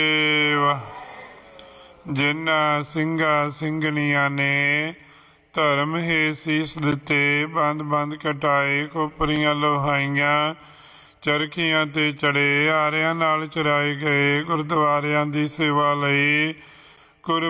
ਜਿਨ੍ਹਾਂ ਸਿੰਘਾਂ ਸਿੰਘਣੀਆਂ ਨੇ ਧਰਮ ਹੇ ਸੀਸ ਦਿੱਤੇ, ਬੰਦ ਬੰਦ ਕਟਾਏ, ਖੋਪਰੀਆਂ ਲੋਹਾਈਆਂ, ਚਰਖੀਆਂ ਤੇ ਚੜੇ, ਆਰਿਆਂ ਨਾਲ ਚਰਾਏ ਗਏ, ਗੁਰਦੁਆਰਿਆਂ ਦੀ ਸੇਵਾ ਲਈ